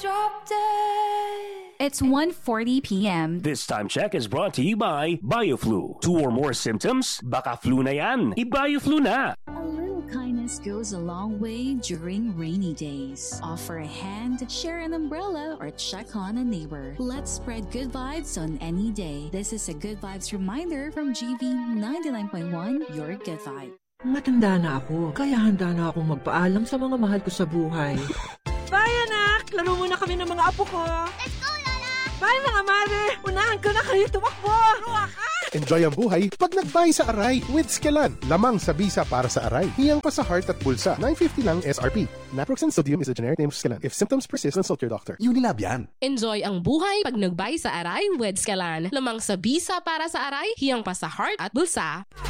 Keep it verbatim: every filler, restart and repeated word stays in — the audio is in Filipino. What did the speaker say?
Drop dead. It's one forty p.m. This time check is brought to you by BioFlu. Two or more symptoms? Baka flu na yan. I-BioFlu na. A little kindness goes a long way during rainy days. Offer a hand, share an umbrella, or check on a neighbor. Let's spread good vibes on any day. This is a Good Vibes reminder from G V ninety-nine point one, your good vibe. Matanda na ako, kaya handa na akong magpaalam sa mga mahal ko sa buhay. Bye, anak! Laro muna kami ng mga apo ko. Let's go, Lola! Bye, mga mare! Unahan ko na kayo tumakbo! Ruwa ka! Enjoy ang buhay pag nagbay sa Aray with Skelan. Lamang sa bisa para sa Aray. Hiyang pa sa heart at bulsa. nine fifty lang S R P. Naproxen sodium is a generic name of Skelan. If symptoms persist, consult your doctor. Unilab yan. Enjoy ang buhay pag nagbay sa Aray with Skelan. Lamang sa bisa para sa Aray, hiyang pa sa heart at bulsa.